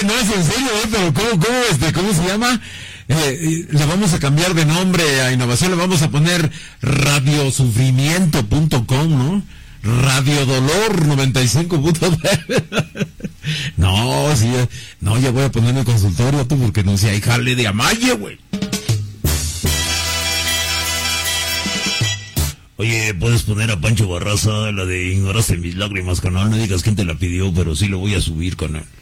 no es en serio, pero ¿cómo se llama? Le vamos a cambiar de nombre a Innovación, le vamos a poner radiosufrimiento.com, ¿no? Radiodolor 95.9. No, sí, no, ya voy a poner el consultorio, tú, porque no sé, hay jale de amalle, güey. Oye, ¿puedes poner a Pancho Barraza, la de Ignoraste mis lágrimas, canal? No digas quién te la pidió, pero sí lo voy a subir, canal.